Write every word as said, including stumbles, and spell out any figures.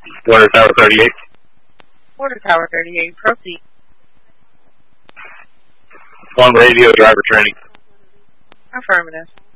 Water Tower thirty-eight. Water Tower thirty-eight, proceed. One radio driver training. Affirmative.